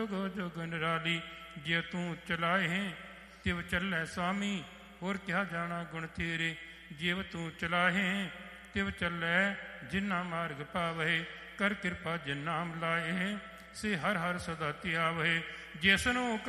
ਜੁਗੋ ਜੁਗ ਨਿਰਾਲੀ। ਜੇ ਤੂੰ ਚਲਾਏ ਹੈ ਤਿਵ ਚੱਲੈ ਸੁਆਮੀ, ਹੋਰ ਕਿਹਾ ਜਾਣਾ ਗੁਣ ਤੇਰੇ। ਜਿਵ ਤੂੰ ਚਲਾਹੇ ਤਿਵ ਚੱਲੈ, ਜਿਨਾ ਮਾਰਗ ਪਾਵਹਿ। ਕਰ ਕਿਰਪਾ ਜਿਨ ਨਾਮ ਲਾਏ, ਸੇ ਹਰ ਹਰ ਸਦਾ ਧਿਆਵਹਿ। ਜਿਸ ਨੂੰ